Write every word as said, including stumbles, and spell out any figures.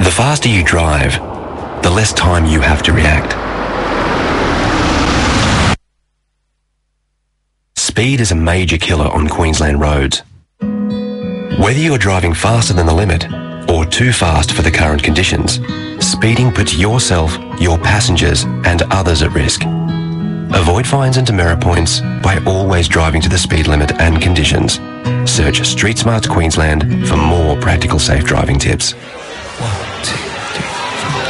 The faster you drive, the less time you have to react. Speed is a major killer on Queensland roads. Whether you are driving faster than the limit or too fast for the current conditions, speeding puts yourself, your passengers and others at risk. Avoid fines and demerit points by always driving to the speed limit and conditions. Search Street Smarts Queensland for more practical safe driving tips.